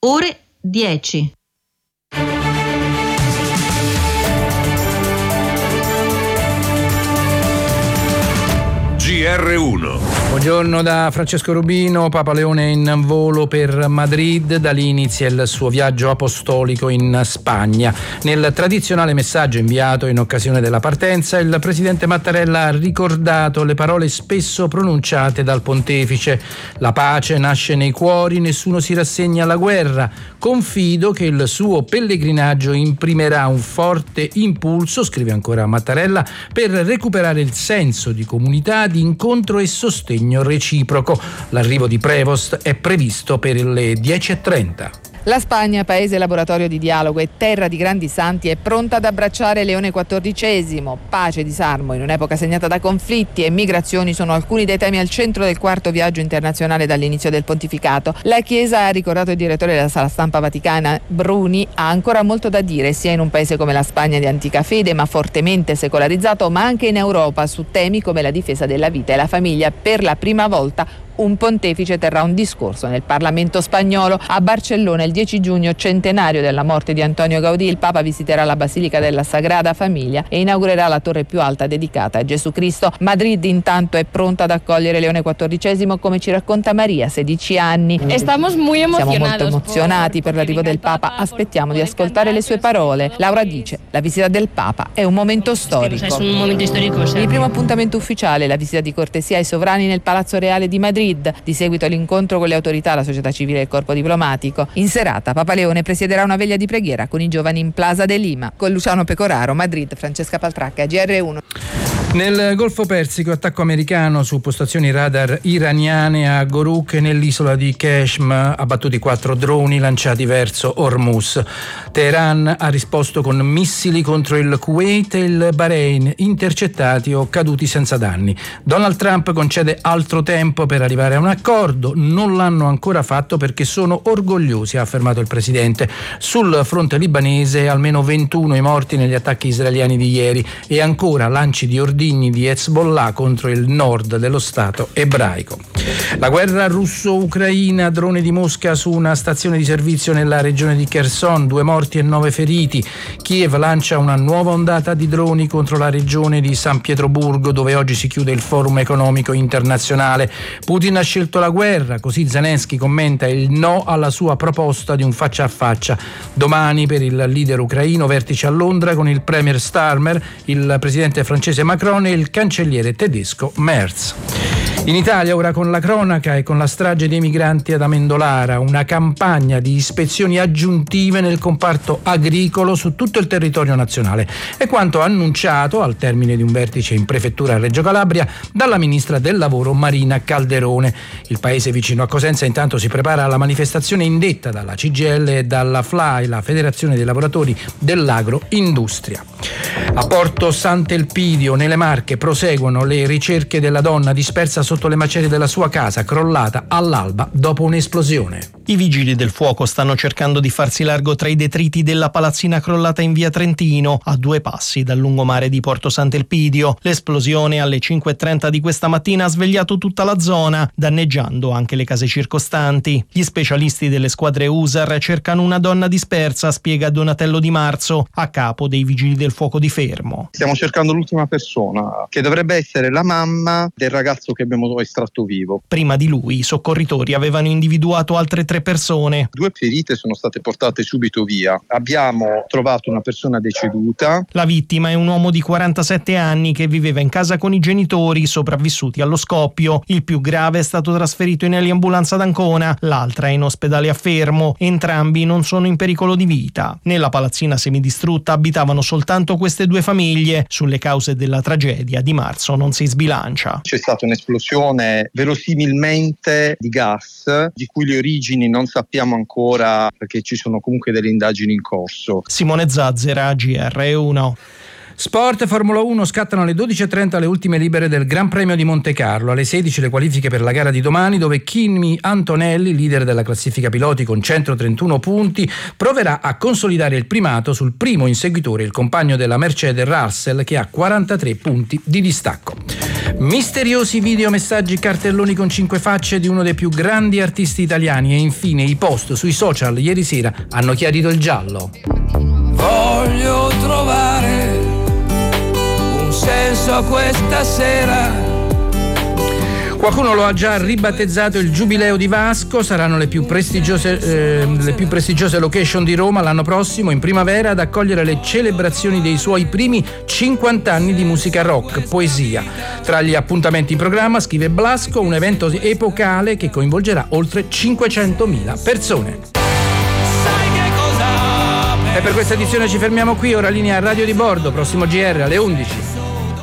ore 10. GR1. Buongiorno da Francesco Rubino. Papa Leone in volo per Madrid, da lì inizia il suo viaggio apostolico in Spagna. Nel tradizionale messaggio inviato in occasione della partenza, il presidente Mattarella ha ricordato le parole spesso pronunciate dal pontefice: la pace nasce nei cuori, nessuno si rassegna alla guerra. Confido che il suo pellegrinaggio imprimerà un forte impulso, scrive ancora Mattarella, per recuperare il senso di comunità, di incontro e sostegno reciproco. L'arrivo di Prevost è previsto per le 10:30. La Spagna, paese laboratorio di dialogo e terra di grandi santi, è pronta ad abbracciare Leone XIV. Pace e disarmo in un'epoca segnata da conflitti e migrazioni sono alcuni dei temi al centro del quarto viaggio internazionale dall'inizio del pontificato. La Chiesa, ha ricordato il direttore della Sala Stampa Vaticana Bruni, ha ancora molto da dire sia in un paese come la Spagna di antica fede ma fortemente secolarizzato, ma anche in Europa su temi come la difesa della vita e la famiglia. Per la prima volta un pontefice terrà un discorso nel Parlamento spagnolo. A Barcellona il 10 giugno, centenario della morte di Antonio Gaudì, il Papa visiterà la Basilica della Sagrada Famiglia e inaugurerà la torre più alta dedicata a Gesù Cristo. Madrid intanto è pronta ad accogliere Leone XIV, come ci racconta Maria, 16 anni. Siamo molto emozionati per l'arrivo del Papa, aspettiamo di ascoltare le sue parole. Laura dice: la visita del Papa è un momento storico. Il primo appuntamento ufficiale, la visita di cortesia ai sovrani nel Palazzo Reale di Madrid. Di seguito l'incontro con le autorità, la società civile e il corpo diplomatico. In serata Papa Leone presiederà una veglia di preghiera con i giovani in Plaza de Lima. Con Luciano Pecoraro, Madrid, Francesca Paltracca, GR1. Nel Golfo Persico, attacco americano su postazioni radar iraniane a Goruk e nell'isola di Qeshm, abbattuti 4 droni lanciati verso Hormuz. Teheran ha risposto con missili contro il Kuwait e il Bahrain, intercettati o caduti senza danni. Donald Trump concede altro tempo per arrivare a un accordo. Non l'hanno ancora fatto perché sono orgogliosi, ha affermato il presidente. Sul fronte libanese almeno 21 i morti negli attacchi israeliani di ieri e ancora lanci di ordigni di Hezbollah contro il nord dello stato ebraico. La guerra russo-ucraina, drone di Mosca su una stazione di servizio nella regione di Kherson, 2 morti e 9 feriti. Kiev lancia una nuova ondata di droni contro la regione di San Pietroburgo, dove oggi si chiude il forum economico internazionale. Putin ha scelto la guerra, così Zelensky commenta il no alla sua proposta di un faccia a faccia. Domani per il leader ucraino vertice a Londra con il premier Starmer, il presidente francese Macron e il cancelliere tedesco Merz. In Italia ora con la cronaca e con la strage dei migranti ad Amendolara, una campagna di ispezioni aggiuntive nel comparto agricolo su tutto il territorio nazionale. È quanto annunciato al termine di un vertice in prefettura a Reggio Calabria dalla ministra del lavoro Marina Calderone. Il paese vicino a Cosenza intanto si prepara alla manifestazione indetta dalla CGIL e dalla FLAI, la Federazione dei lavoratori dell'agroindustria. A Porto Sant'Elpidio nelle Marche proseguono le ricerche della donna dispersa sotto le macerie della sua casa, crollata all'alba dopo un'esplosione. I vigili del fuoco stanno cercando di farsi largo tra i detriti della palazzina crollata in via Trentino, a 2 passi dal lungomare di Porto Sant'Elpidio. L'esplosione alle 5:30 di questa mattina ha svegliato tutta la zona, danneggiando anche le case circostanti. Gli specialisti delle squadre USAR cercano una donna dispersa, spiega Donatello Di Marzo, a capo dei vigili del fuoco di Fermo. Stiamo cercando l'ultima persona, che dovrebbe essere la mamma del ragazzo che abbiamo estratto vivo. Prima di lui i soccorritori avevano individuato altre 3 persone. 2 ferite sono state portate subito via. Abbiamo trovato una persona deceduta. La vittima è un uomo di 47 anni che viveva in casa con i genitori, sopravvissuti allo scoppio. Il più grave è stato trasferito in eliambulanza ad Ancona, l'altra è in ospedale a Fermo. Entrambi non sono in pericolo di vita. Nella palazzina semidistrutta abitavano soltanto queste 2 famiglie. Sulle cause della tragedia Di Marzo non si sbilancia. C'è stata un'esplosione verosimilmente di gas, di cui le origini non sappiamo ancora perché ci sono comunque delle indagini in corso. Simone Zazzera, GR1. Sport, Formula 1, scattano alle 12.30 le ultime libere del Gran Premio di Monte Carlo. Alle 16 le qualifiche per la gara di domani, dove Kimi Antonelli, leader della classifica piloti con 131 punti, proverà a consolidare il primato sul primo inseguitore, il compagno della Mercedes Russell, che ha 43 punti di distacco. Misteriosi video, messaggi, cartelloni con 5 facce di uno dei più grandi artisti italiani e infine i post sui social ieri sera hanno chiarito il giallo. Voglio trovare un senso questa sera. Qualcuno lo ha già ribattezzato il Giubileo di Vasco, saranno le più prestigiose location di Roma l'anno prossimo, in primavera, ad accogliere le celebrazioni dei suoi primi 50 anni di musica rock, poesia. Tra gli appuntamenti in programma, scrive Blasco, un evento epocale che coinvolgerà oltre 500.000 persone. E per questa edizione ci fermiamo qui, ora linea Radio di Bordo, prossimo GR alle 11.